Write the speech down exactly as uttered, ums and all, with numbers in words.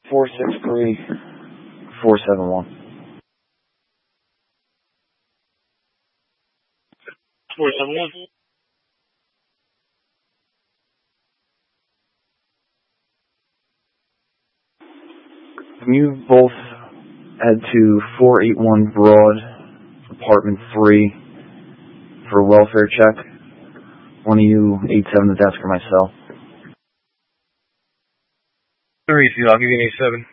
four six three, four seven one. four seven one. Can you both head to four eight one Broad, apartment three, for a welfare check? One of you, eight seven the desk, or myself. Three, I'll give you an eight seven.